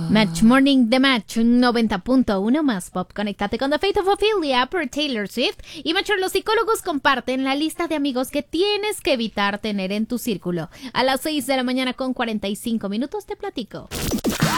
Match Morning The Match 90.1 más pop. Conéctate con The Fate of Ophelia por Taylor Swift. Y Matcher, los psicólogos comparten la lista de amigos que tienes que evitar tener en tu círculo. A las 6 de la mañana con 45 minutos te platico.